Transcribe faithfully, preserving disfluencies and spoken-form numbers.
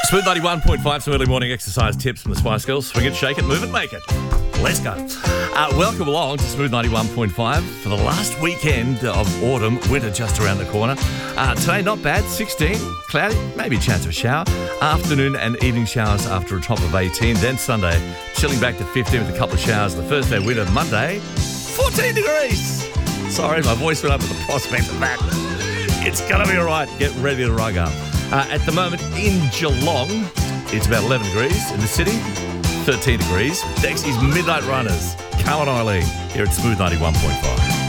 Smooth ninety-one point five, some early morning exercise tips from the Spice Girls. Swing it, shake it, move it, make it. Let's go. Uh, welcome along to Smooth ninety-one point five for the last weekend of autumn, winter just around the corner. Uh, today, not bad, sixteen, cloudy, maybe a chance of a shower. Afternoon and evening showers after a top of eighteen. Then Sunday, chilling back to fifteen with a couple of showers. The first day of winter, Monday, fourteen degrees. Sorry, my voice went up with the prospect of that. It's going to be all right. Get ready to rug up. Uh, at the moment in Geelong, it's about eleven degrees. In the city, thirteen degrees. Next is Midnight Runners. Come on, Eileen, here at Smooth ninety-one point five.